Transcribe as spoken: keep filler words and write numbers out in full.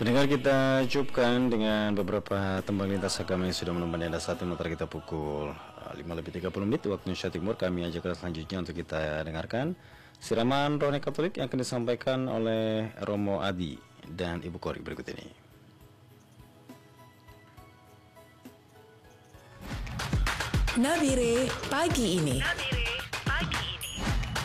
Pendengar, kita cukupkan dengan beberapa tembang lintas agama yang sudah menemani Anda saat ini. Kita pukul lima lebih tiga puluh menit waktu Indonesia Timur. Kami ajak ke selanjutnya untuk kita dengarkan siraman Rohani Katolik yang akan disampaikan oleh Romo Adi dan Ibu Kori berikut ini. Nabire pagi ini.